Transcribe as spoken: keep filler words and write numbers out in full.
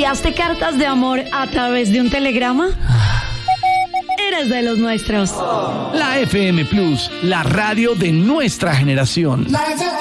¿Enviaste cartas de amor a través de un telegrama? Eres de los nuestros. La F M Plus, la radio de nuestra generación. La F